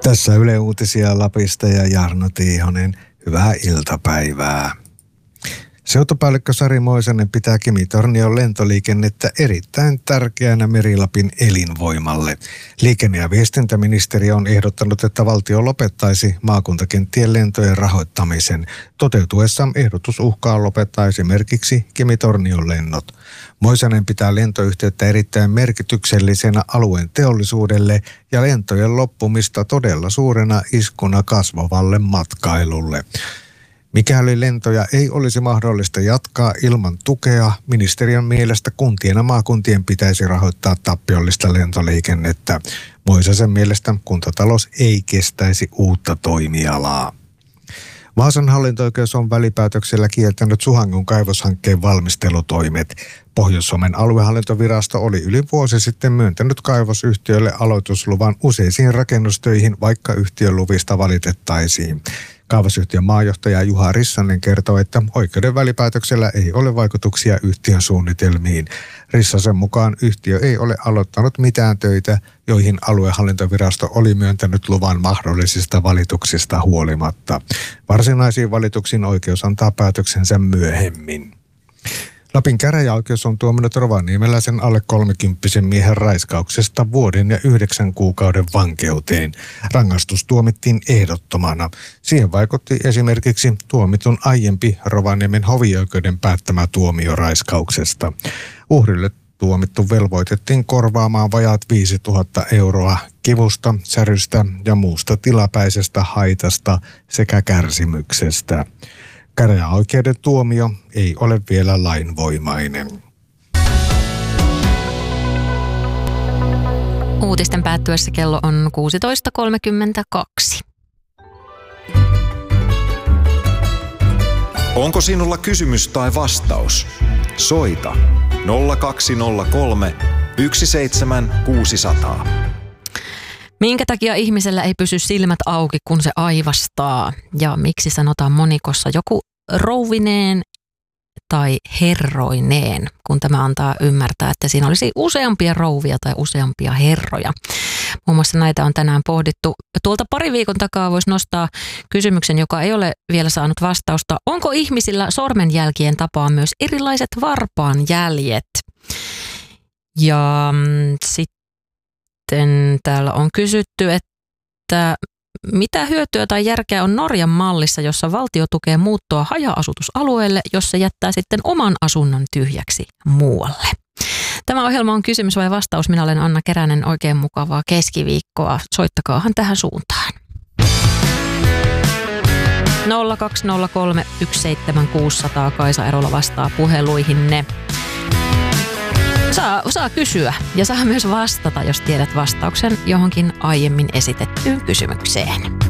Tässä Yle Uutisia Lapista ja Jarno Tiihonen. Hyvää iltapäivää. Seutupäällikkö Sari Moisanen pitää Kemi-Tornion lentoliikennettä erittäin tärkeänä Meri-Lapin elinvoimalle. Liikenne- ja viestintäministeriö on ehdottanut, että valtio lopettaisi maakuntakenttien lentojen rahoittamisen. Toteutuessaan ehdotus uhkaa lopettaa esimerkiksi Kemi-Tornion lennot. Moisanen pitää lentoyhteyttä erittäin merkityksellisenä alueen teollisuudelle ja lentojen loppumista todella suurena iskuna kasvavalle matkailulle. Mikäli lentoja ei olisi mahdollista jatkaa ilman tukea, ministeriön mielestä kuntien ja maakuntien pitäisi rahoittaa tappiollista lentoliikennettä. Moisasen mielestä kuntatalous ei kestäisi uutta toimialaa. Vaasan hallinto-oikeus on välipäätöksellä kieltänyt Suhangon kaivoshankkeen valmistelutoimet. Pohjois-Suomen aluehallintovirasto oli yli vuosi sitten myöntänyt kaivosyhtiölle aloitusluvan useisiin rakennustöihin, vaikka yhtiön luvista valitettaisiin. Kaivosyhtiön maajohtaja Juha Rissanen kertoo, että oikeuden välipäätöksellä ei ole vaikutuksia yhtiön suunnitelmiin. Rissasen mukaan yhtiö ei ole aloittanut mitään töitä, joihin aluehallintovirasto oli myöntänyt luvan mahdollisista valituksista huolimatta. Varsinaisiin valituksiin oikeus antaa päätöksensä myöhemmin. Lapin käräjäoikeus on tuominut rovaniemeläisen alle 30 miehen raiskauksesta vuoden ja 9 kuukauden vankeuteen. Rangaistus tuomittiin ehdottomana. Siihen vaikutti esimerkiksi tuomitun aiempi Rovaniemen hovioikeuden päättämä tuomio raiskauksesta. Uhrille tuomittu velvoitettiin korvaamaan vajaat 5 000 euroa kivusta, särystä ja muusta tilapäisestä haitasta sekä kärsimyksestä. Käräjäoikeuden tuomio ei ole vielä lainvoimainen. Uutisten päättyessä kello on 16.32. Onko sinulla kysymys tai vastaus? Soita 0203 17600. Minkä takia ihmisellä ei pysy silmät auki, kun se aivastaa? Ja miksi sanotaan monikossa joku rouvineen tai herroineen, kun tämä antaa ymmärtää, että siinä olisi useampia rouvia tai useampia herroja. Muun muassa näitä on tänään pohdittu. Tuolta pari viikon takaa voisi nostaa kysymyksen, joka ei ole vielä saanut vastausta. Onko ihmisillä sormenjälkien tapaan myös erilaiset varpaanjäljet? Ja sitten täällä on kysytty, että mitä hyötyä tai järkeä on Norjan mallissa, jossa valtio tukee muuttoa haja-asutusalueelle, jos se jättää sitten oman asunnon tyhjäksi muualle? Tämä ohjelma on kysymys vai vastaus. Minä olen Anna Keränen. Oikein mukavaa keskiviikkoa. Soittakaahan tähän suuntaan. 0203 17600. Kaisa Erola vastaa puheluihinne. Saa kysyä ja saa myös vastata, jos tiedät vastauksen johonkin aiemmin esitettyyn kysymykseen.